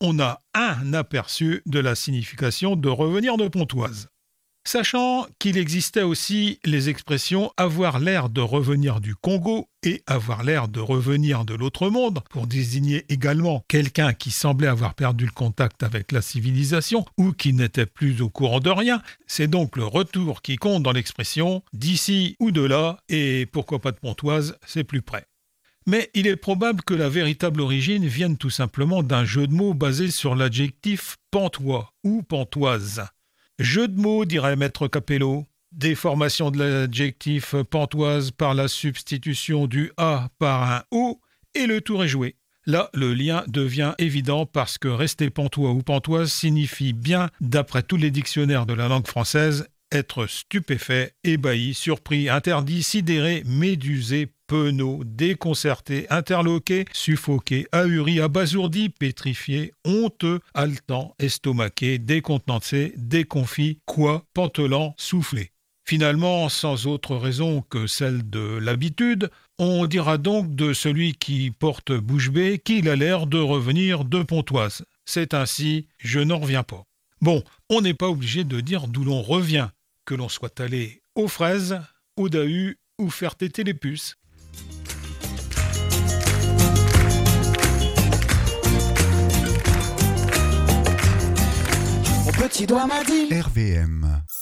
on a un aperçu de la signification de revenir de Pontoise. Sachant qu'il existait aussi les expressions « avoir l'air de revenir du Congo » et « avoir l'air de revenir de l'autre monde » pour désigner également quelqu'un qui semblait avoir perdu le contact avec la civilisation ou qui n'était plus au courant de rien, c'est donc le retour qui compte dans l'expression « d'ici ou de là » et pourquoi pas de Pontoise, c'est plus près. Mais il est probable que la véritable origine vienne tout simplement d'un jeu de mots basé sur l'adjectif « pantois » ou « pantoise ». Jeu de mots, dirait Maître Capello. Déformation de l'adjectif pantoise par la substitution du A par un O et le tour est joué. Là, le lien devient évident parce que rester pantois ou pantoise signifie bien, d'après tous les dictionnaires de la langue française, être stupéfait, ébahi, surpris, interdit, sidéré, médusé, penaud, déconcerté, interloqué, suffoqué, ahuri, abasourdi, pétrifié, honteux, haletant, estomaqué, décontenancé, déconfit, pantelant, soufflé. Finalement, sans autre raison que celle de l'habitude, on dira donc de celui qui porte bouche bée qu'il a l'air de revenir de Pontoise. C'est ainsi, je n'en reviens pas. Bon, on n'est pas obligé de dire d'où l'on revient, que l'on soit allé aux fraises, au Dahu ou faire téter les puces. Mon petit doigt m'a dit RVM